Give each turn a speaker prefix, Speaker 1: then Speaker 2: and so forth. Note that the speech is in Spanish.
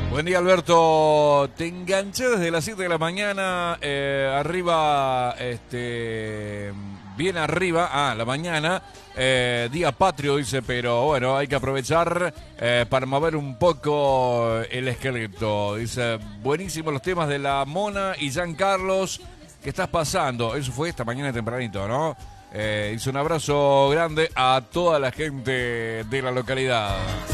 Speaker 1: Buen día, Alberto. Te enganché desde las 7 de la mañana, arriba, bien arriba, la mañana, día patrio, dice, pero bueno, hay que aprovechar para mover un poco el esqueleto. Dice, buenísimos los temas de La Mona y Jean Carlos. ¿Qué estás pasando? Eso fue esta mañana tempranito, ¿no? Dice un abrazo grande a toda la gente de la localidad.